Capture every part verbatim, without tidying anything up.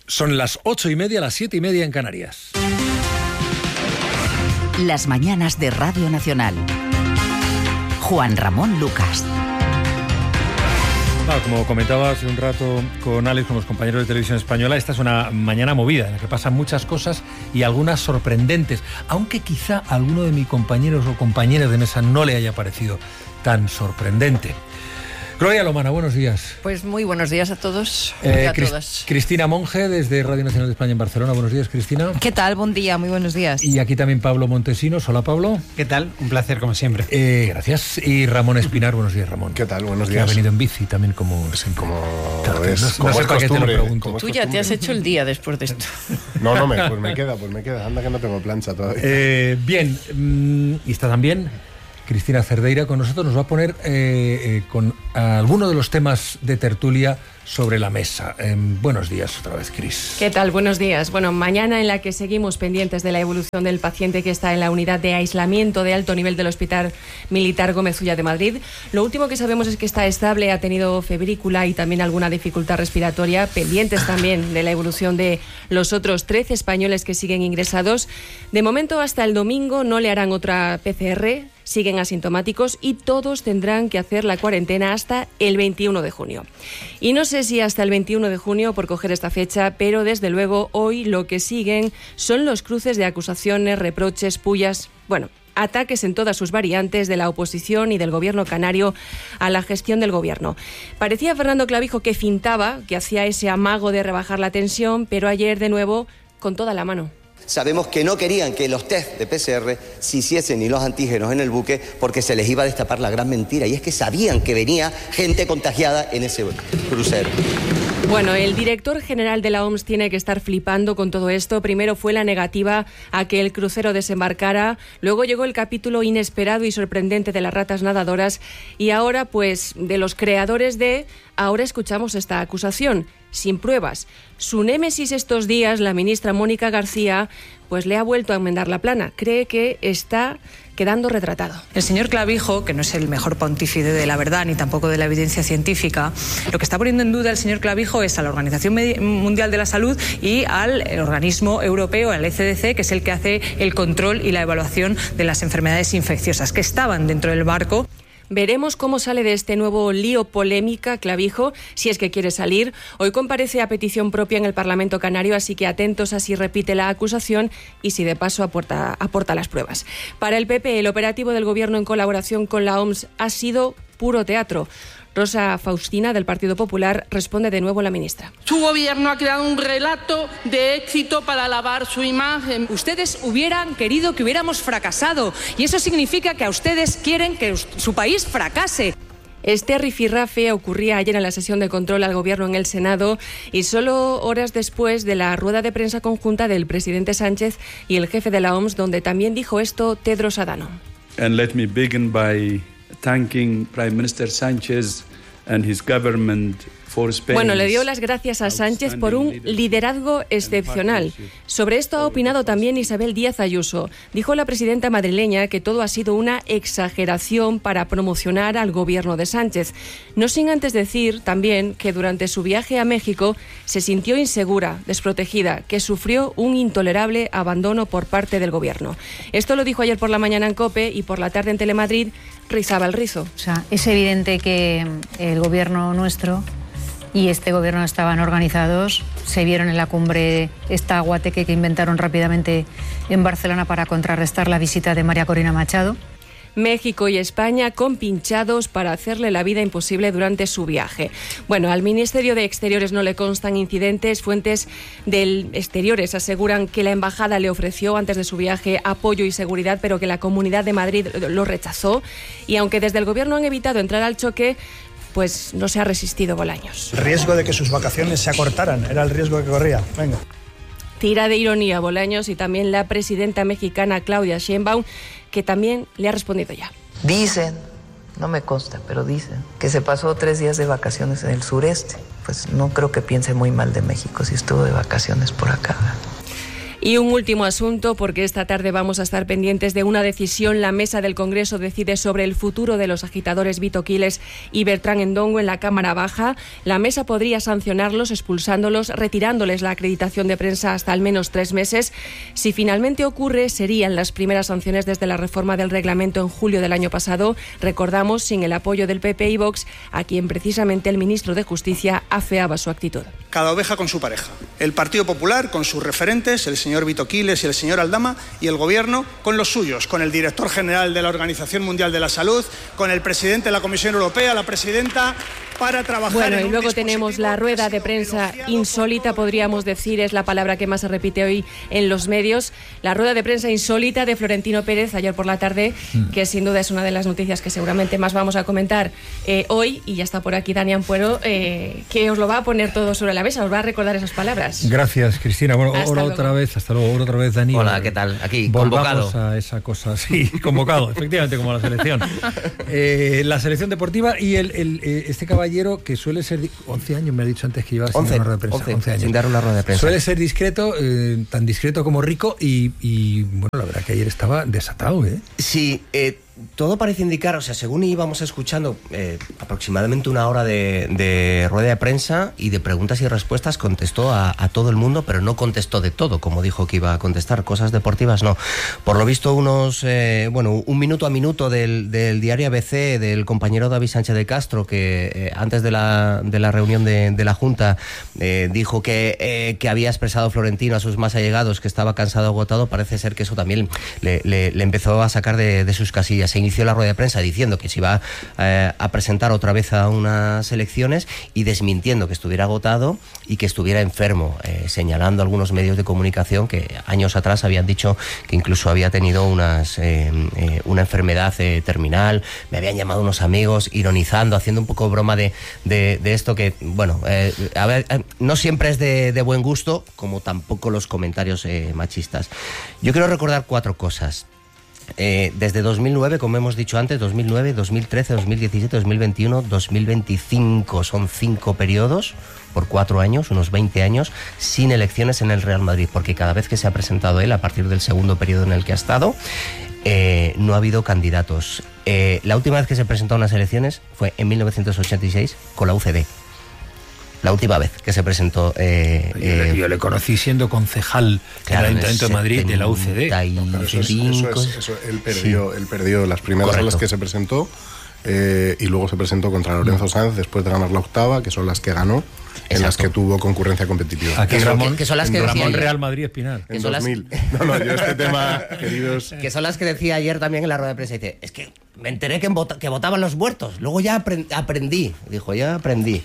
Son las ocho y media, las siete y media en Canarias. Las mañanas de Radio Nacional. Juan Ramón Lucas. Ah, como comentaba hace un rato con Alex, con los compañeros de Televisión Española, esta es una mañana movida en la que pasan muchas cosas y algunas sorprendentes, aunque quizá a alguno de mis compañeros o compañeras de mesa no le haya parecido tan sorprendente. Gloria Lomana, buenos días. Pues muy buenos días a todos eh, y a Crist- todas. Cristina Monge, desde Radio Nacional de España en Barcelona. Buenos días, Cristina. ¿Qué tal? Buen día, muy buenos días. Y aquí también Pablo Montesinos. Hola, Pablo. ¿Qué tal? Un placer, como siempre. Eh, gracias. Y Ramón Espinar. Buenos días, Ramón. ¿Qué tal? Buenos Que días. ha venido en bici también, como siempre. Como Claro, es, no, como no sé es para qué te lo costumbre, pregunto. como es Tú ya te costumbre. has hecho el día después de esto. No, no, me, pues me queda, pues me queda. Anda que no tengo plancha todavía. Eh, bien, mmm, y está también Cristina Cerdeira con nosotros. Nos va a poner eh, eh, con algunos de los temas de tertulia sobre la mesa. Eh, buenos días otra vez, Cris. ¿Qué tal? Buenos días. Bueno, mañana en la que seguimos pendientes de la evolución del paciente que está en la unidad de aislamiento de alto nivel del Hospital Militar Gómez Ulla de Madrid. Lo último que sabemos es que está estable, ha tenido febrícula y también alguna dificultad respiratoria. Pendientes también de la evolución de los otros trece españoles que siguen ingresados. De momento, hasta el domingo no le harán otra P C R. Siguen asintomáticos y todos tendrán que hacer la cuarentena hasta el veintiuno de junio. Y no sé si hasta el veintiuno de junio, por coger esta fecha, pero desde luego hoy lo que siguen son los cruces de acusaciones, reproches, pullas, bueno, ataques en todas sus variantes de la oposición y del gobierno canario a la gestión del gobierno. Parecía Fernando Clavijo que fintaba, que hacía ese amago de rebajar la tensión, pero ayer de nuevo con toda la mano. Sabemos que no querían que los test de P C R se hiciesen ni los antígenos en el buque porque se les iba a destapar la gran mentira, y es que sabían que venía gente contagiada en ese crucero. Bueno, el director general de la O M S tiene que estar flipando con todo esto. Primero fue la negativa a que el crucero desembarcara, luego llegó el capítulo inesperado y sorprendente de las ratas nadadoras y ahora, pues, de los creadores de... Ahora escuchamos esta acusación, sin pruebas. Su némesis estos días, la ministra Mónica García, pues le ha vuelto a enmendar la plana. Cree que está quedando retratado. El señor Clavijo, que no es el mejor pontífice de la verdad ni tampoco de la evidencia científica, lo que está poniendo en duda el señor Clavijo es a la Organización Mundial de la Salud y al organismo europeo, al E C D C, que es el que hace el control y la evaluación de las enfermedades infecciosas, que estaban dentro del barco. Veremos cómo sale de este nuevo lío polémica Clavijo, si es que quiere salir. Hoy comparece a petición propia en el Parlamento Canario, así que atentos a si repite la acusación y si de paso aporta, aporta las pruebas. Para el P P, el operativo del Gobierno en colaboración con la O M S ha sido puro teatro. Rosa Faustina, del Partido Popular, responde de nuevo la ministra. Su gobierno ha creado un relato de éxito para lavar su imagen. Ustedes hubieran querido que hubiéramos fracasado y eso significa que a ustedes quieren que su país fracase. Este rifirrafe ocurría ayer en la sesión de control al Gobierno en el Senado y solo horas después de la rueda de prensa conjunta del presidente Sánchez y el jefe de la O M S, donde también dijo esto Tedros Adhanom. And let me begin by thanking Prime Minister Sánchez and his government for Spain. Bueno, le dio las gracias a Sánchez por un liderazgo excepcional. Sobre esto ha opinado también Isabel Díaz Ayuso. Dijo la presidenta madrileña que todo ha sido una exageración para promocionar al gobierno de Sánchez. No sin antes decir también que durante su viaje a México se sintió insegura, desprotegida, que sufrió un intolerable abandono por parte del gobierno. Esto lo dijo ayer por la mañana en COPE y por la tarde en Telemadrid rizaba el rizo. O sea, es evidente que el gobierno nuestro y este gobierno estaban organizados, se vieron en la cumbre esta guateque que inventaron rápidamente en Barcelona para contrarrestar la visita de María Corina Machado. México y España compinchados para hacerle la vida imposible durante su viaje. Bueno, al Ministerio de Exteriores no le constan incidentes. Fuentes del Exteriores aseguran que la embajada le ofreció antes de su viaje apoyo y seguridad, pero que la Comunidad de Madrid lo rechazó. Y aunque desde el Gobierno han evitado entrar al choque, pues no se ha resistido Bolaños. El riesgo de que sus vacaciones se acortaran era el riesgo que corría. Venga. Tira de ironía Bolaños y también la presidenta mexicana Claudia Sheinbaum, que también le ha respondido ya. Dicen, no me consta, pero dicen que se pasó tres días de vacaciones en el sureste. Pues no creo que piense muy mal de México si estuvo de vacaciones por acá. Y un último asunto, porque esta tarde vamos a estar pendientes de una decisión. La mesa del Congreso decide sobre el futuro de los agitadores Vito Quiles y Bertrán Endongo en la Cámara Baja. La mesa podría sancionarlos, expulsándolos, retirándoles la acreditación de prensa hasta al menos tres meses. Si finalmente ocurre, serían las primeras sanciones desde la reforma del reglamento en julio del año pasado. Recordamos, sin el apoyo del P P y Vox, a quien precisamente el ministro de Justicia afeaba su actitud. Cada oveja con su pareja. El Partido Popular con sus referentes, el señor Vito Quiles y el señor Aldama, y el Gobierno con los suyos, con el director general de la Organización Mundial de la Salud, con el presidente de la Comisión Europea, la presidenta, para trabajar Bueno, en y un luego tenemos la rueda de prensa insólita, podríamos decir, es la palabra que más se repite hoy en los medios. La rueda de prensa insólita de Florentino Pérez ayer por la tarde, mm. que sin duda es una de las noticias que seguramente más vamos a comentar eh, hoy, y ya está por aquí Dani Ampuero, eh, que os lo va a poner todo sobre la mesa, os va a recordar esas palabras. Gracias, Cristina. Bueno, ahora otra vez, hasta luego, ahora otra vez, Dani. Hola, ¿qué tal? Aquí, volvamos convocado. a esa cosa, sí, convocado, efectivamente, como la selección. Eh, la selección deportiva y el, el, este caballero que suele ser, once años me ha dicho antes que llevaba sin dar una rueda de prensa, once, once años. Sin dar una rueda de prensa. Suele ser discreto, eh, tan discreto como rico y, y, bueno, la verdad que ayer estaba desatado, ¿eh? Sí, eh, todo parece indicar, o sea, según íbamos escuchando eh, aproximadamente una hora de, de rueda de prensa y de preguntas y respuestas, contestó a, a todo el mundo, pero no contestó de todo, como dijo que iba a contestar. Cosas deportivas no. Por lo visto, unos, eh, bueno, un minuto a minuto del, del diario A B C, del compañero David Sánchez de Castro, que eh, antes de la, de la reunión de, de la Junta eh, dijo que, eh, que había expresado Florentino a sus más allegados que estaba cansado, agotado. Parece ser que eso también le, le, le empezó a sacar de, de sus casillas. Se inició la rueda de prensa diciendo que se iba eh, a presentar otra vez a unas elecciones y desmintiendo que estuviera agotado y que estuviera enfermo, eh, señalando algunos medios de comunicación que años atrás habían dicho que incluso había tenido unas, eh, eh, una enfermedad eh, terminal. Me habían llamado unos amigos ironizando, haciendo un poco broma de, de, de esto que, bueno, eh, a ver, eh, no siempre es de, de buen gusto, como tampoco los comentarios eh, machistas. Yo quiero recordar cuatro cosas. Eh, desde dos mil nueve, como hemos dicho antes, dos mil nueve, dos mil trece, dos mil diecisiete, dos mil veintiuno, dos mil veinticinco, son cinco periodos por cuatro años, unos veinte años, sin elecciones en el Real Madrid, porque cada vez que se ha presentado él, a partir del segundo periodo en el que ha estado, eh, no ha habido candidatos. Eh, la última vez que se presentó a unas elecciones fue en mil novecientos ochenta y seis con la U C D. La última vez que se presentó... Eh, yo, le, eh, yo le conocí siendo concejal claro, en el Ayuntamiento de Madrid, de la U C D. No, pero eso es, eso es, eso, él, perdió, sí. él perdió las primeras Correcto. a las que se presentó eh, y luego se presentó contra Lorenzo Sanz después de ganar la octava, que son las que ganó, en Exacto. las que tuvo concurrencia competitiva. Aquí que, Ramón, que, que son las que Ramón decía Real Madrid Espinal. En dos mil. No, no, yo este tema, queridos... Que son las que decía ayer también en la rueda de prensa. Dice, es que me enteré que, vota, que votaban los muertos. Luego ya aprendí. Dijo, ya aprendí.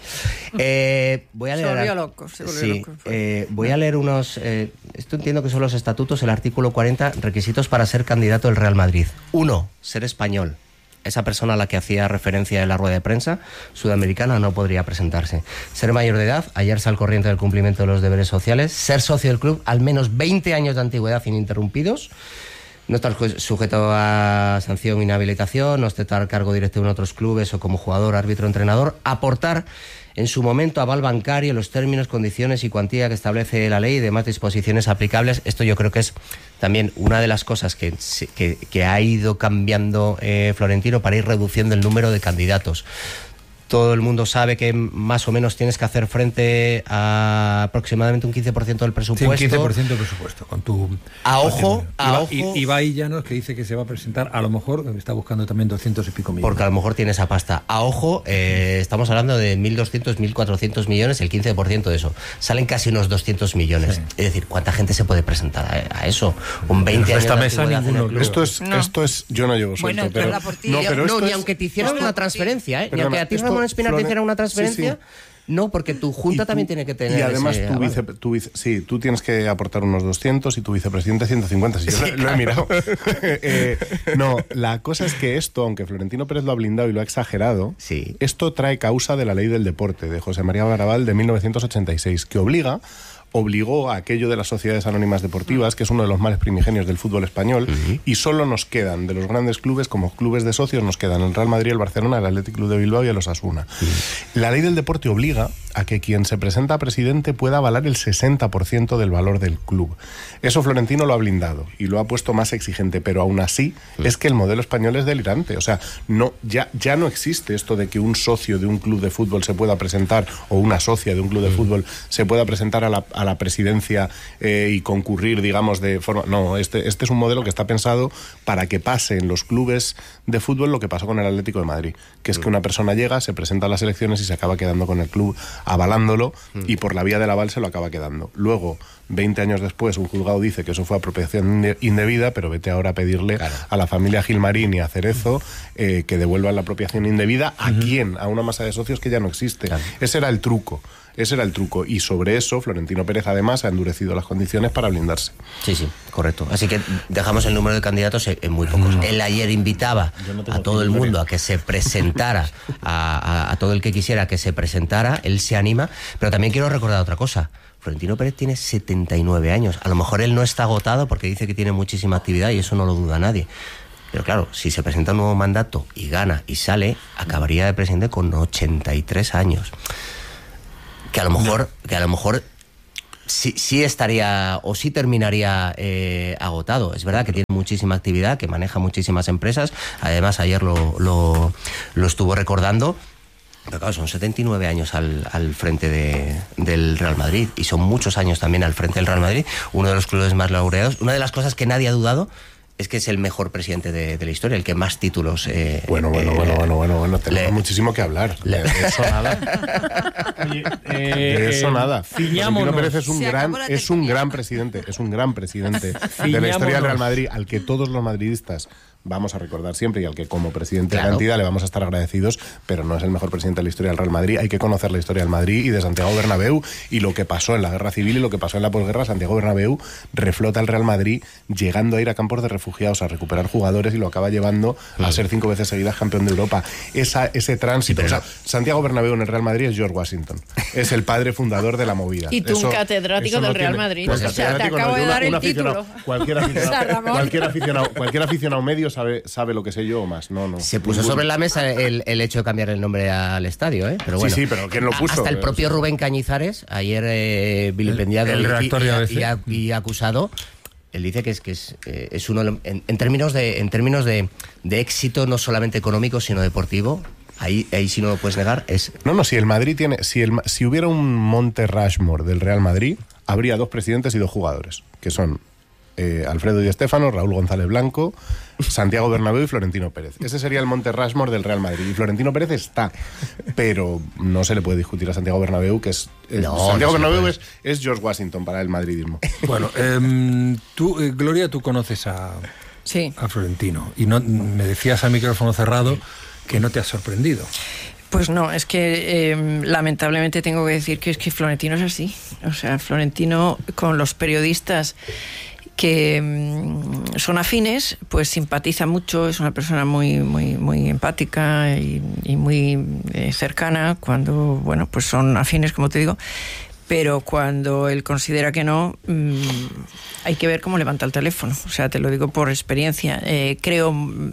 Eh, voy a leer... Se volvió loco. Se volvió sí, loco. Eh, voy a leer unos... Eh, esto entiendo que son los estatutos, el artículo cuarenta, requisitos para ser candidato del Real Madrid. Uno, ser español. Esa persona a la que hacía referencia en la rueda de prensa, sudamericana, no podría presentarse. Ser mayor de edad, hallarse al corriente del cumplimiento de los deberes sociales, ser socio del club, al menos veinte años de antigüedad ininterrumpidos, no estar sujeto a sanción, inhabilitación, no estar cargo directivo en otros clubes o como jugador, árbitro, entrenador, aportar en su momento aval bancario, los términos, condiciones y cuantía que establece la ley y demás disposiciones aplicables. Esto yo creo que es también una de las cosas que, que, que ha ido cambiando eh, Florentino para ir reduciendo el número de candidatos. Todo el mundo sabe que más o menos tienes que hacer frente a aproximadamente un quince por ciento del presupuesto. Sí, un quince por ciento del presupuesto. Con tu a ojo, a ojo. Y Ibai Llanos, que dice que se va a presentar, a lo mejor está buscando también doscientos y pico millones. Porque a lo mejor tiene esa pasta. A ojo, eh, estamos hablando de mil doscientos, mil cuatrocientos millones, el quince por ciento de eso. Salen casi unos doscientos millones. Sí. Es decir, ¿cuánta gente se puede presentar a, a eso? Un veinte años esta mesa ninguno. Esto es, no. esto es, yo no llevo suelto, bueno, pero... No, pero no, ni es, aunque te hicieran una transferencia, ¿eh? Ni aunque a ti esto, Ramón Espinar te hiciera una transferencia... Sí, sí. No, porque tu junta tú, también tiene que tener. Y además, ese, tu vice, tu vice, sí, tú tienes que aportar unos doscientos y tu vicepresidente ciento cincuenta. Si yo sí, lo, claro. lo he mirado. eh, no, la cosa es que esto, aunque Florentino Pérez lo ha blindado y lo ha exagerado, sí. esto trae causa de la ley del deporte de José María Garabal de mil novecientos ochenta y seis, que obliga obligó a aquello de las sociedades anónimas deportivas, que es uno de los males primigenios del fútbol español, uh-huh. y solo nos quedan, de los grandes clubes, como clubes de socios, nos quedan el Real Madrid, el Barcelona, el Athletic Club de Bilbao y el Osasuna. Uh-huh. La ley del deporte obliga a que quien se presenta a presidente pueda avalar el sesenta por ciento del valor del club. Eso Florentino lo ha blindado y lo ha puesto más exigente, pero aún así uh-huh. es que el modelo español es delirante. O sea, no, ya, ya no existe esto de que un socio de un club de fútbol se pueda presentar, o una socia de un club de uh-huh. fútbol se pueda presentar a la, a la presidencia eh, y concurrir, digamos, de forma... No, este, este es un modelo que está pensado para que pase en los clubes de fútbol lo que pasó con el Atlético de Madrid, que es que una persona llega, se presenta a las elecciones y se acaba quedando con el club avalándolo, y por la vía del aval se lo acaba quedando. Luego, veinte años después, un juzgado dice que eso fue apropiación indebida, pero vete ahora a pedirle claro. a la familia Gilmarín y a Cerezo eh, que devuelvan la apropiación indebida. ¿A uh-huh. quién? A una masa de socios que ya no existe. Claro. Ese era el truco. Ese era el truco. Y sobre eso, Florentino Pérez, además, ha endurecido las condiciones para blindarse. Sí, sí, correcto. Así que dejamos el número de candidatos en muy pocos. No. Él ayer invitaba no a todo el mundo a que se presentara, a, a, a todo el que quisiera que se presentara. Él se anima. Pero también quiero recordar otra cosa. Florentino Pérez tiene setenta y nueve años. A lo mejor él no está agotado porque dice que tiene muchísima actividad y eso no lo duda nadie. Pero claro, si se presenta un nuevo mandato y gana y sale, acabaría de presidente con ochenta y tres años. Que a lo mejor, no. que a lo mejor sí, sí estaría o sí terminaría eh, agotado. Es verdad que tiene muchísima actividad, que maneja muchísimas empresas. Además, ayer lo, lo, lo estuvo recordando. Pero claro, son setenta y nueve años al, al frente de, del Real Madrid, y son muchos años también al frente del Real Madrid, uno de los clubes más laureados. Una de las cosas que nadie ha dudado es que es el mejor presidente de, de la historia, el que más títulos... Eh, bueno, bueno, eh, bueno, bueno, bueno, bueno, tenemos le, muchísimo que hablar. Le, de eso nada. Oye, eh, de eso nada. Florentino Pérez es un gran, es un gran presidente, es un gran presidente de la historia del Real Madrid, al que todos los madridistas vamos a recordar siempre y al que como presidente claro. de la entidad le vamos a estar agradecidos, pero no es el mejor presidente de la historia del Real Madrid. Hay que conocer la historia del Madrid y de Santiago Bernabéu y lo que pasó en la Guerra Civil y lo que pasó en la posguerra. Santiago Bernabéu reflota al Real Madrid llegando a ir a campos de refugiados a recuperar jugadores y lo acaba llevando a ser cinco veces seguidas campeón de Europa. Esa, ese tránsito, sí, pero... o sea, Santiago Bernabéu en el Real Madrid es George Washington, es el padre fundador de la movida. Y tú, eso, un catedrático del no Real tiene, Madrid. Pues o sea, te acabo no, de dar una, el título. Cualquier aficionado, cualquier, aficionado, cualquier aficionado medio sabe, sabe lo que sé yo o más. No, no. Se puso sobre la mesa el, el hecho de cambiar el nombre al estadio, ¿eh? Pero bueno, sí, sí, pero ¿quién lo puso? Hasta el propio Rubén Cañizares, ayer eh, vilipendiado el, el y, y, y, y acusado. Él dice que es que es, eh, es uno en, en términos de en términos de, de éxito no solamente económico sino deportivo. Ahí, ahí sí no lo puedes negar. Es no, no. Si el Madrid tiene, si el si hubiera un Monte Rushmore del Real Madrid, habría dos presidentes y dos jugadores, que son Eh, Alfredo Di Stéfano, Raúl González Blanco, Santiago Bernabéu y Florentino Pérez. Ese sería el Monte Rushmore del Real Madrid. Y Florentino Pérez está, pero no se le puede discutir a Santiago Bernabéu, que es... es no, Santiago no Bernabéu es, es George Washington para el madridismo. Bueno, eh, tú, eh, Gloria, tú conoces a, sí. a Florentino. Y no me decías a micrófono cerrado que no te has sorprendido. Pues no, es que eh, lamentablemente tengo que decir que es que Florentino es así. O sea, Florentino con los periodistas que mmm, son afines, pues simpatiza mucho, es una persona muy muy muy empática y, y muy eh, cercana cuando, bueno, pues son afines, como te digo, pero cuando él considera que no, mmm, hay que ver cómo levanta el teléfono. O sea, te lo digo por experiencia. Eh, creo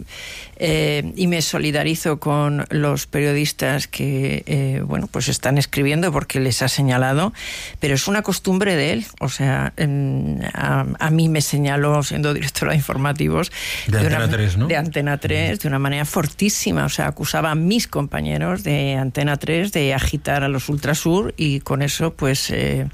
eh, y me solidarizo con los periodistas que, eh, bueno, pues están escribiendo porque les ha señalado, pero es una costumbre de él. O sea, eh, a, a mí me señaló siendo directora de informativos de, de Antena una, tres, ¿no? De Antena tres, de una manera fortísima. O sea, acusaba a mis compañeros de Antena tres de agitar a los Ultrasur y con eso, pues, eh,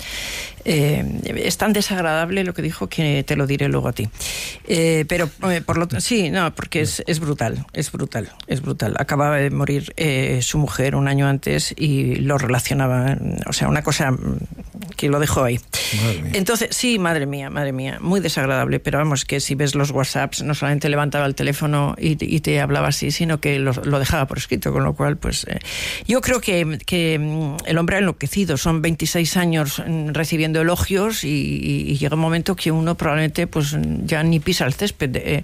eh, es tan desagradable lo que dijo que te lo diré luego a ti. Eh, pero eh, por lo sí, no, porque es, es brutal, es brutal, es brutal. Acababa de morir eh, su mujer un año antes y lo relacionaba, o sea, una cosa que lo dejó ahí. Entonces, sí, madre mía, madre mía, muy desagradable, pero vamos, que si ves los WhatsApps, no solamente levantaba el teléfono y, y te hablaba así, sino que lo, lo dejaba por escrito, con lo cual, pues, eh, yo creo que, que el hombre ha enloquecido, son veintiséis años recibiendo elogios y, y, y llega un momento que uno probablemente, pues, ya ni pisa el césped. Eh,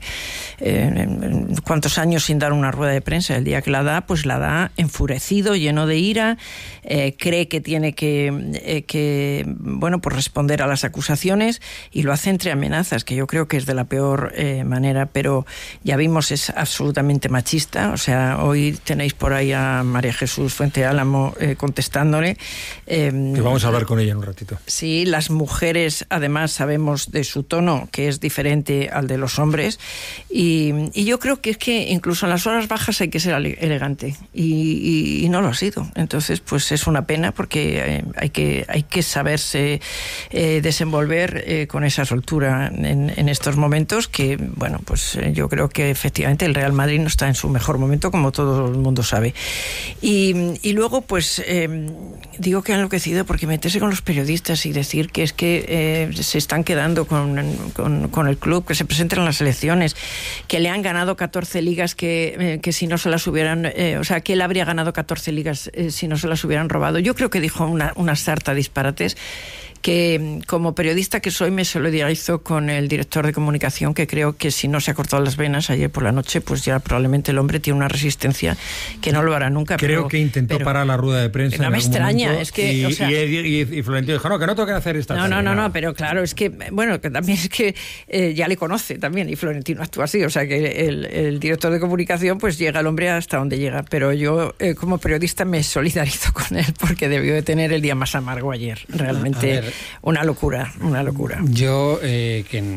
eh, ¿Cuántos años sin dar una rueda de prensa? El día que la da, pues la da enfurecido, lleno de ira, eh, cree que tiene que, eh, que bueno, pues responder a las acusaciones y lo hace entre amenazas, que yo creo que es de la peor eh, manera, pero ya vimos, es absolutamente machista. O sea, hoy tenéis por ahí a María Jesús Fuente Álamo eh, contestándole. Eh, que vamos a hablar con ella en un ratito. Sí, las mujeres, además, sabemos de su tono, que es diferente al de los hombres, y, y yo creo que es que incluso en las horas bajas hay que ser elegante, y, y, y no lo ha sido. Entonces, pues es una pena, porque eh, hay que hay que saberse eh, desenvolver eh, con esa soltura en, en estos momentos, que, bueno, pues eh, yo creo que efectivamente el Real Madrid no está en su mejor momento, como todo el mundo sabe. Y, y luego, pues, eh, digo que ha enloquecido, porque meterse con los periodistas y decir que es que eh, se están quedando con, con, con el club, que se presenten en las elecciones, que le han ganado catorce ligas, que, eh, que si no se las hubieran, eh, o sea, que él habría ganado catorce ligas eh, si no se las hubieran robado. Yo creo que dijo una, una sarta de disparates, que como periodista que soy me solidarizo con el director de comunicación, que creo que si no se ha cortado las venas ayer por la noche, pues ya probablemente el hombre tiene una resistencia que no lo hará nunca. Creo pero, que intentó pero, parar la rueda de prensa. No me extraña, momento, es que... Y, o sea, y, y, y Florentino dijo, no, que no tengo que hacer esta No, tarde, no, no, nada. no, pero claro, es que, bueno, que también es que eh, ya le conoce también, y Florentino actúa así, o sea que el, el director de comunicación pues llega el hombre hasta donde llega, pero yo eh, como periodista me solidarizo con él, porque debió de tener el día más amargo ayer, realmente una locura. Una locura. Yo, eh, que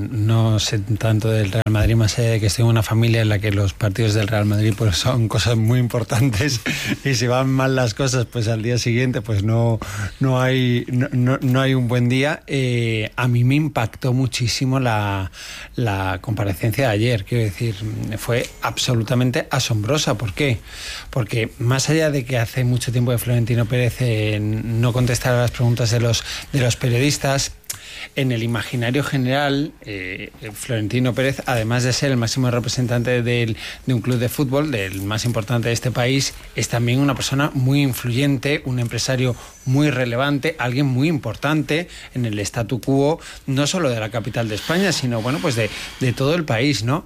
no sé tanto del Real Madrid, más allá de que estoy en una familia en la que los partidos del Real Madrid pues son cosas muy importantes, y si van mal las cosas, pues al día siguiente pues no, no, hay, no, no, no hay un buen día. Eh, a mí me impactó muchísimo la, la comparecencia de ayer. Quiero decir, fue absolutamente asombrosa. ¿Por qué? Porque más allá de que hace mucho tiempo que Florentino Pérez eh, no contestara las preguntas de los, de los periodistas, en el imaginario general, eh, Florentino Pérez, además de ser el máximo representante del, de un club de fútbol, del más importante de este país, es también una persona muy influyente, un empresario muy relevante, alguien muy importante en el statu quo, no solo de la capital de España, sino, bueno, pues de, de todo el país, ¿no?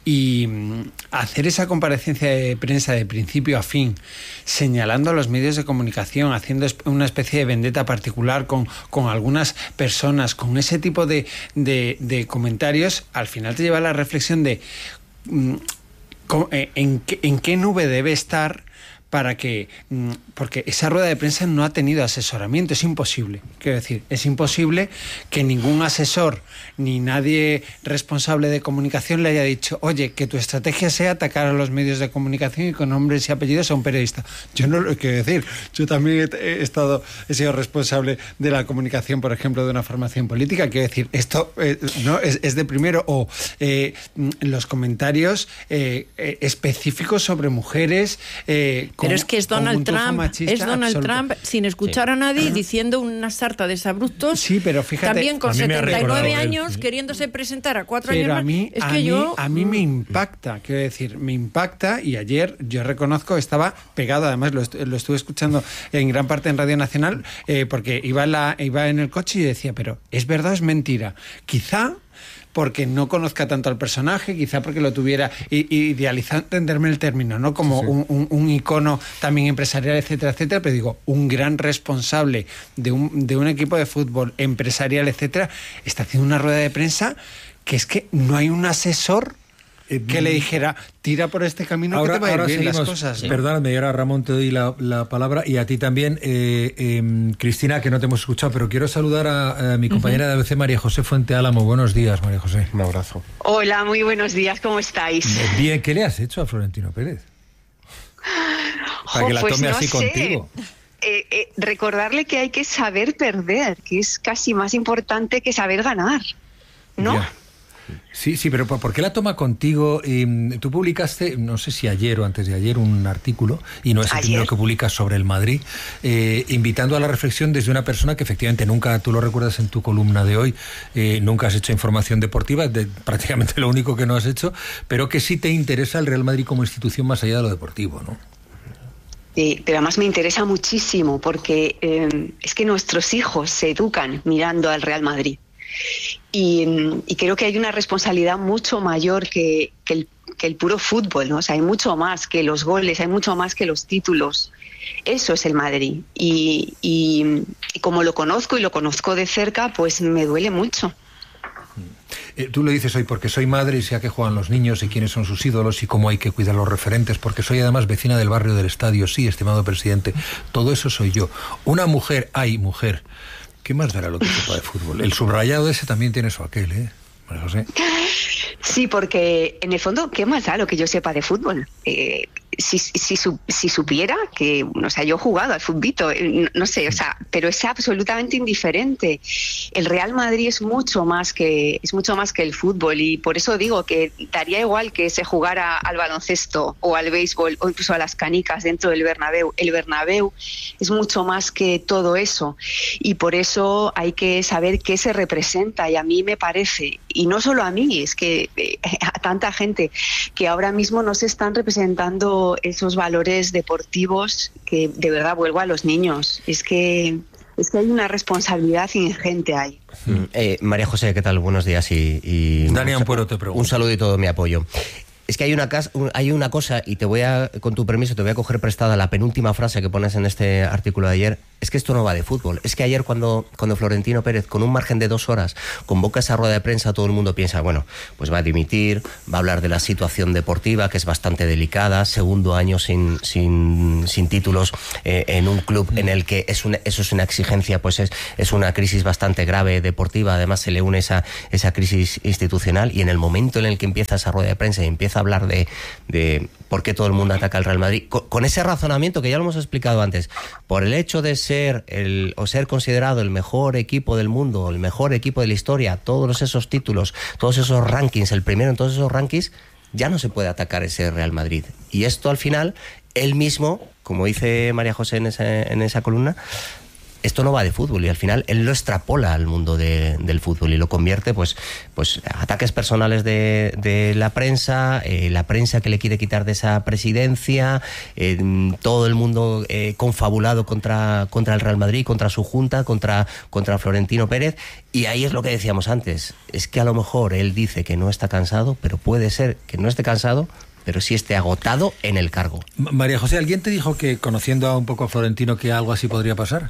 Y hacer esa comparecencia de prensa de principio a fin, señalando a los medios de comunicación, haciendo una especie de vendetta particular con, con algunas personas, con ese tipo de, de, de comentarios, al final te lleva a la reflexión de en qué, en qué nube debe estar para que, porque esa rueda de prensa no ha tenido asesoramiento, es imposible, quiero decir, es imposible que ningún asesor ni nadie responsable de comunicación le haya dicho, oye, que tu estrategia sea atacar a los medios de comunicación y con nombres y apellidos a un periodista. Yo no lo quiero decir, yo también he, he estado, he sido responsable de la comunicación, por ejemplo, de una formación política, quiero decir, esto eh, no es, es de primero, o eh, los comentarios eh, eh, específicos sobre mujeres, eh, Pero es que es Donald Trump, es Donald absoluto. Trump sin escuchar sí. a nadie, diciendo una sarta de sabruptos. Sí, pero fíjate, también con setenta y nueve años, sí. queriéndose presentar a cuatro pero años más. A mí, es a, que mí, yo... a mí me impacta, quiero decir, me impacta, y ayer yo reconozco, estaba pegado, además lo, est lo estuve escuchando en gran parte en Radio Nacional, eh, porque iba en, la, iba en el coche y decía, pero ¿es verdad o es mentira? Quizá porque no conozca tanto al personaje, quizá porque lo tuviera idealizado, entenderme el término, ¿no? Como sí, sí. Un, un, un icono también empresarial, etcétera, etcétera, pero digo, un gran responsable de un, de un equipo de fútbol empresarial, etcétera, está haciendo una rueda de prensa que es que no hay un asesor que le dijera, tira por este camino, ahora, que te va a ir bien seguimos, las cosas, ¿no? Perdóname, y ahora Ramón te doy la, la palabra, y a ti también, eh, eh, Cristina, que no te hemos escuchado, pero quiero saludar a, a mi compañera uh-huh. de A B C, María José Fuente Álamo. Buenos días, María José. Un abrazo. Hola, muy buenos días, ¿cómo estáis? Bien, ¿qué le has hecho a Florentino Pérez? Para oh, que la pues tome no así sé. contigo. Eh, eh, recordarle que hay que saber perder, que es casi más importante que saber ganar, ¿no? Ya. Sí, sí, pero ¿por qué la toma contigo? Eh, tú publicaste, no sé si ayer o antes de ayer, un artículo, y no es el primero que publicas, sobre el Madrid, eh, invitando a la reflexión desde una persona que efectivamente nunca, tú lo recuerdas en tu columna de hoy, eh, nunca has hecho información deportiva, de, prácticamente lo único que no has hecho, pero que sí te interesa el Real Madrid como institución más allá de lo deportivo, ¿no? Sí, pero además me interesa muchísimo porque eh, es que nuestros hijos se educan mirando al Real Madrid. Y, y creo que hay una responsabilidad mucho mayor que, que, el, que el puro fútbol, ¿no? O sea, hay mucho más que los goles, hay mucho más que los títulos. Eso es el Madrid. Y, y, y como lo conozco y lo conozco de cerca, pues me duele mucho. Eh, tú lo dices hoy porque soy madre y sé a qué juegan los niños y quiénes son sus ídolos y cómo hay que cuidar los referentes, porque soy además vecina del barrio del estadio. Sí, estimado presidente, todo eso soy yo. Una mujer, ay, mujer, ¿qué más dará lo que sepa de fútbol? El subrayado ese también tiene su aquel, ¿eh? María José. Sí, porque en el fondo, ¿qué más da lo que yo sepa de fútbol? Eh, si, si, si supiera que, o sea, yo he jugado al futbito, no, no sé, o sea, pero es absolutamente indiferente. El Real Madrid es mucho más que es mucho más que el fútbol, y por eso digo que daría igual que se jugara al baloncesto o al béisbol o incluso a las canicas dentro del Bernabéu. El Bernabéu es mucho más que todo eso, y por eso hay que saber qué se representa, y a mí me parece, y no solo a mí, es que eh, a tanta gente que ahora mismo no se están representando esos valores deportivos que de verdad vuelvo a los niños. Es que es que hay una responsabilidad ingente ahí. Mm, eh, María José, ¿qué tal? Buenos días y... y Dani Ampuero te pregunto. Un saludo y todo mi apoyo. Es que hay una, hay una cosa, y te voy a, con tu permiso, te voy a coger prestada la penúltima frase que pones en este artículo de ayer. Es que esto no va de fútbol. Es que ayer cuando, cuando Florentino Pérez, con un margen de dos horas, convoca esa rueda de prensa, todo el mundo piensa, bueno, pues va a dimitir, va a hablar de la situación deportiva, que es bastante delicada, segundo año sin, sin, sin títulos eh, en un club en el que es una, eso es una exigencia, pues es, es una crisis bastante grave deportiva, además se le une esa, esa crisis institucional, y en el momento en el que empieza esa rueda de prensa y empieza a hablar de, de por qué todo el mundo ataca al Real Madrid, con, con ese razonamiento que ya lo hemos explicado antes, por el hecho de ser el, o ser considerado el mejor equipo del mundo, el mejor equipo de la historia, todos esos títulos, todos esos rankings, el primero en todos esos rankings, ya no se puede atacar ese Real Madrid. Y esto al final, él mismo, como dice María José en esa, en esa columna, esto no va de fútbol, y al final él lo extrapola al mundo de, del fútbol y lo convierte, pues, pues ataques personales de, de la prensa, eh, la prensa que le quiere quitar de esa presidencia, eh, todo el mundo eh, confabulado contra, contra el Real Madrid, contra su junta, contra, contra Florentino Pérez. Y ahí es lo que decíamos antes, es que a lo mejor él dice que no está cansado, pero puede ser que no esté cansado, pero sí esté agotado en el cargo. María José, ¿alguien te dijo que, conociendo a un poco a Florentino, que algo así podría pasar?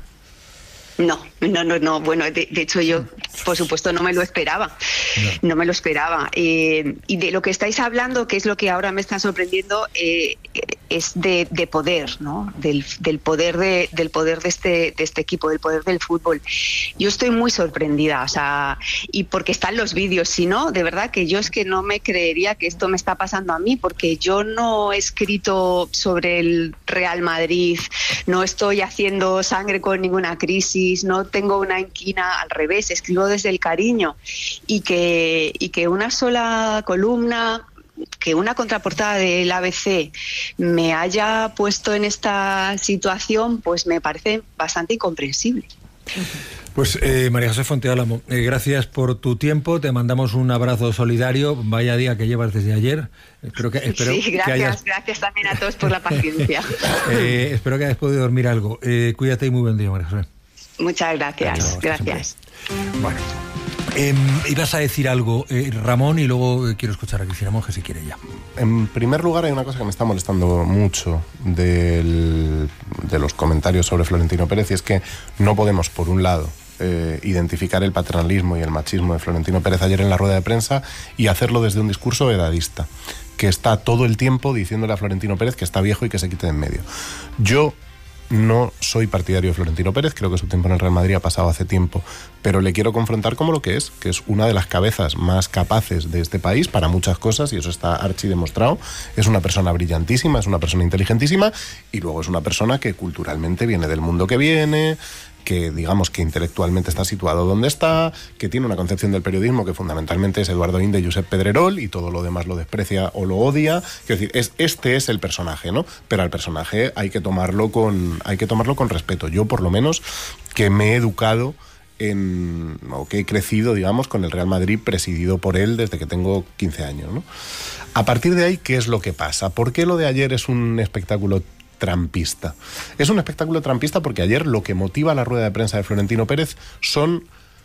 No, no, no, no. Bueno, de, de hecho yo, por supuesto, no me lo esperaba. No, no me lo esperaba. Eh, y de lo que estáis hablando, que es lo que ahora me está sorprendiendo, eh, es de, de poder, ¿no? Del, del poder de, del poder de este, de este equipo, del poder del fútbol. Yo estoy muy sorprendida, o sea, y porque están los vídeos, si no, de verdad que yo es que no me creería que esto me está pasando a mí, porque yo no he escrito sobre el Real Madrid, no estoy haciendo sangre con ninguna crisis, no tengo una inquina, al revés, escribo desde el cariño, y que, y que una sola columna, que una contraportada del A B C me haya puesto en esta situación, pues me parece bastante incomprensible. Pues eh, María José Fonteálamo, eh, gracias por tu tiempo, te mandamos un abrazo solidario, vaya día que llevas desde ayer. Espero que, espero sí, gracias, que hayas... gracias también a todos por la paciencia. eh, espero que hayas podido dormir algo. Eh, cuídate y muy buen día, María José. Muchas gracias, Adiós, gracias. Bueno, eh, ibas a decir algo, eh, Ramón, y luego eh, quiero escuchar a Cristina Monge si quiere ya. En primer lugar, hay una cosa que me está molestando mucho del, de los comentarios sobre Florentino Pérez, y es que no podemos, por un lado, eh, identificar el paternalismo y el machismo de Florentino Pérez ayer en la rueda de prensa y hacerlo desde un discurso edadista, que está todo el tiempo diciéndole a Florentino Pérez que está viejo y que se quite de en medio. Yo no soy partidario de Florentino Pérez, creo que su tiempo en el Real Madrid ha pasado hace tiempo, pero le quiero confrontar como lo que es, que es una de las cabezas más capaces de este país para muchas cosas, y eso está archi demostrado. Es una persona brillantísima, es una persona inteligentísima, y luego es una persona que culturalmente viene del mundo que viene, que digamos que intelectualmente está situado donde está, que tiene una concepción del periodismo que fundamentalmente es Eduardo Inde y Josep Pedrerol, y todo lo demás lo desprecia o lo odia. Quiero decir, es, este es el personaje, ¿no? Pero al personaje hay que tomarlo con, hay que tomarlo con respeto. Yo, por lo menos, que me he educado en, o que he crecido, digamos, con el Real Madrid presidido por él desde que tengo quince años, ¿no? A partir de ahí, ¿qué es lo que pasa? ¿Por qué lo de ayer es un espectáculo trampista? Es un espectáculo trampista porque ayer lo que motiva la rueda de prensa de Florentino Pérez son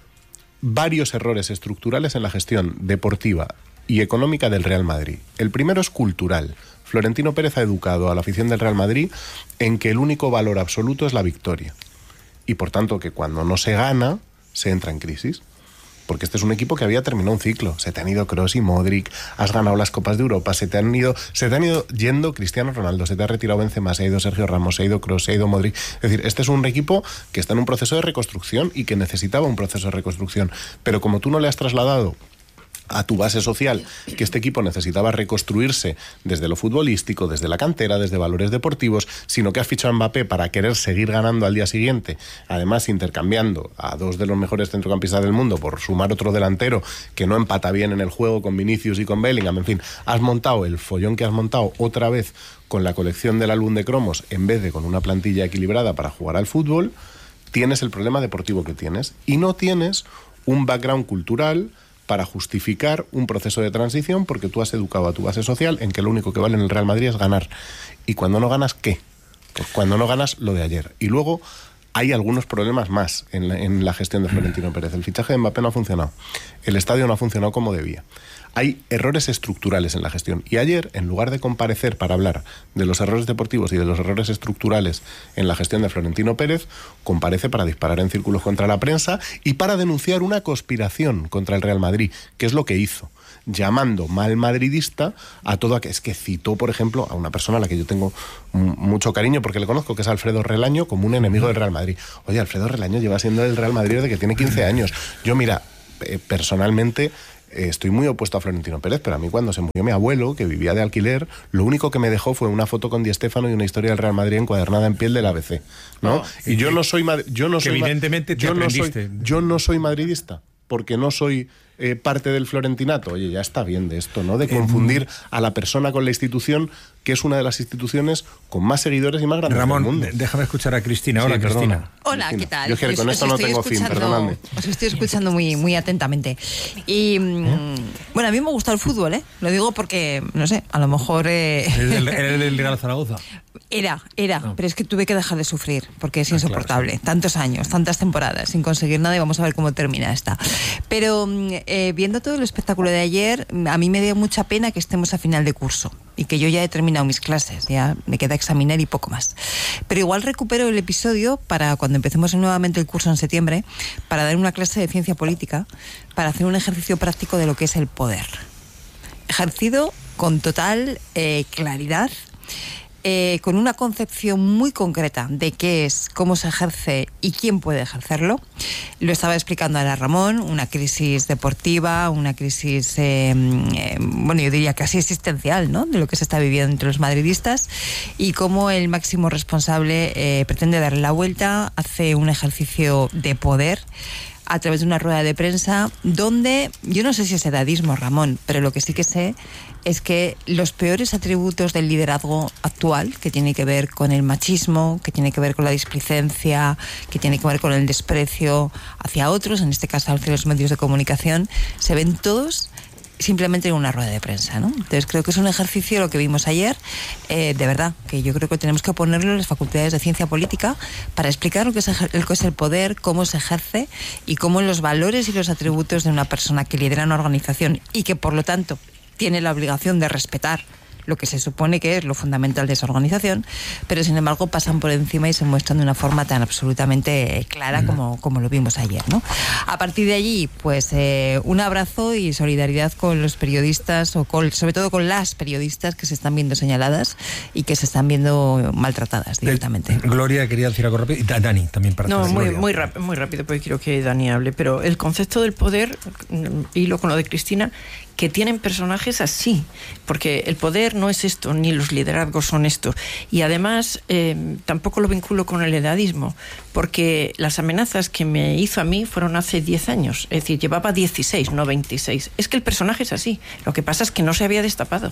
varios errores estructurales en la gestión deportiva y económica del Real Madrid. El primero es cultural. Florentino Pérez ha educado a la afición del Real Madrid en que el único valor absoluto es la victoria. Y por tanto que cuando no se gana, se entra en crisis. Porque este es un equipo que había terminado un ciclo. Se te han ido Kroos y Modric, has ganado las Copas de Europa, se te han ido, se te han ido yendo Cristiano Ronaldo, se te ha retirado Benzema, se ha ido Sergio Ramos, se ha ido Kroos, se ha ido Modric. Es decir, este es un equipo que está en un proceso de reconstrucción y que necesitaba un proceso de reconstrucción. Pero como tú no le has trasladado a tu base social que este equipo necesitaba reconstruirse desde lo futbolístico, desde la cantera, desde valores deportivos, sino que has fichado a Mbappé para querer seguir ganando al día siguiente, además intercambiando a dos de los mejores centrocampistas del mundo por sumar otro delantero que no empata bien en el juego con Vinicius y con Bellingham. En fin, has montado el follón que has montado otra vez con la colección del álbum de cromos en vez de con una plantilla equilibrada para jugar al fútbol. Tienes el problema deportivo que tienes y no tienes un background cultural para justificar un proceso de transición, porque tú has educado a tu base social en que lo único que vale en el Real Madrid es ganar. Y cuando no ganas, ¿qué? Pues cuando no ganas, lo de ayer. Y luego hay algunos problemas más en la, en la gestión de Florentino Pérez. El fichaje de Mbappé no ha funcionado. El estadio no ha funcionado como debía. Hay errores estructurales en la gestión. Y ayer, en lugar de comparecer para hablar de los errores deportivos y de los errores estructurales en la gestión de Florentino Pérez, comparece para disparar en círculos contra la prensa y para denunciar una conspiración contra el Real Madrid, que es lo que hizo, llamando mal madridista a todo aquel. Es que citó, por ejemplo, a una persona a la que yo tengo mucho cariño porque le conozco, que es Alfredo Relaño, como un enemigo del Real Madrid. Oye, Alfredo Relaño lleva siendo del Real Madrid desde que tiene quince años. Yo, mira, eh, personalmente estoy muy opuesto a Florentino Pérez, pero a mí cuando se murió mi abuelo, que vivía de alquiler, lo único que me dejó fue una foto con Di Stéfano y una historia del Real Madrid encuadernada en piel del A B C, ¿no? Oh, y yo no soy yo no que soy evidentemente te yo no soy, aprendiste. yo no soy madridista, porque no soy eh, parte del florentinato. Oye, ya está bien de esto, ¿no? De confundir a la persona con la institución, que es una de las instituciones con más seguidores y más grandes Ramón, del mundo. déjame escuchar a Cristina. Hola, Sí, Cristina. Hola, Cristina. ¿qué tal? Yo es que Pues con os esto no estoy tengo fin, escuchando- perdonadme. Os estoy escuchando muy, muy atentamente. Y mm, bueno, a mí me gusta el fútbol, ¿eh? Lo digo porque, no sé, a lo mejor... eh, ¿Eres del, eres del Real Zaragoza? Era, era, No. pero es que tuve que dejar de sufrir porque es Ah, claro, insoportable. Tantos años, tantas temporadas sin conseguir nada y vamos a ver cómo termina esta. Pero mm, eh, viendo todo el espectáculo de ayer, a mí me dio mucha pena que estemos a final de curso y que yo ya he terminado mis clases, ya me queda examinar y poco más. Pero igual recupero el episodio para cuando empecemos nuevamente el curso en septiembre, para dar una clase de ciencia política, para hacer un ejercicio práctico de lo que es el poder. Ejercido con total eh, claridad, eh, con una concepción muy concreta de qué es, cómo se ejerce y quién puede ejercerlo. Lo estaba explicando ahora Ramón, una crisis deportiva, una crisis, eh, eh, bueno, yo diría casi existencial, ¿no?, de lo que se está viviendo entre los madridistas, y cómo el máximo responsable eh, pretende darle la vuelta, hace un ejercicio de poder a través de una rueda de prensa donde, yo no sé si es edadismo, Ramón, pero lo que sí que sé es que los peores atributos del liderazgo actual, que tiene que ver con el machismo, que tiene que ver con la displicencia, que tiene que ver con el desprecio hacia otros, en este caso hacia los medios de comunicación, se ven todos simplemente en una rueda de prensa, ¿no? Entonces creo que es un ejercicio, lo que vimos ayer, eh, de verdad, que yo creo que tenemos que ponerlo en las facultades de ciencia política para explicar lo que, es ejer- lo que es el poder, cómo se ejerce y cómo los valores y los atributos de una persona que lidera una organización y que por lo tanto tiene la obligación de respetar lo que se supone que es lo fundamental de esa organización, pero sin embargo pasan por encima y se muestran de una forma tan absolutamente clara como, como lo vimos ayer, ¿no? A partir de allí, pues eh, un abrazo y solidaridad con los periodistas, o con, sobre todo con las periodistas que se están viendo señaladas y que se están viendo maltratadas directamente. Gloria quería decir algo rápido. Y Da- Dani también para No, atrás, muy, Gloria. muy, rap- muy rápido, porque quiero que Dani hable. Pero el concepto del poder, mm, hilo con lo de Cristina, que tienen personajes así, porque el poder no es esto, ni los liderazgos son esto. Y además, eh, tampoco lo vinculo con el edadismo, porque las amenazas que me hizo a mí fueron hace diez años, es decir, llevaba dieciséis, no veintiséis. Es que el personaje es así, lo que pasa es que no se había destapado.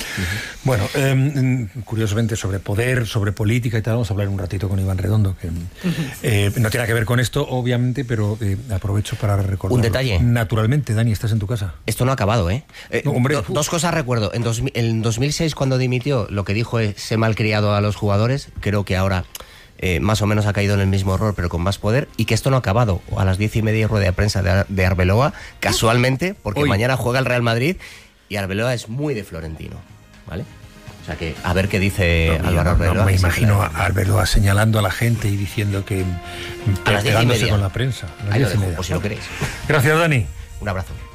Bueno, eh, curiosamente sobre poder, sobre política y tal, vamos a hablar un ratito con Iván Redondo, que eh, no tiene que ver con esto, obviamente, pero eh, aprovecho para recordar. Un detalle. Naturalmente, Dani, estás en tu casa. Esto no ha acabado, ¿eh? Eh, No, hombre. do- dos cosas recuerdo. En, dos, en dos mil seis, cuando dimitió, lo que dijo es: se malcriado a los jugadores. Creo que ahora eh, más o menos ha caído en el mismo error, pero con más poder. Y que esto no ha acabado. A las diez y media, rueda de prensa de, Ar- de Arbeloa, casualmente, porque Hoy. mañana juega el Real Madrid y Arbeloa es muy de Florentino, ¿vale? O sea que a ver qué dice no, Álvaro no, Arbeloa. No me imagino a Arbeloa señalando a la gente y diciendo que a las diez y pegándose media. con la prensa. Ahí lo dejo, pues si lo queréis. Gracias, Dani. Un abrazo.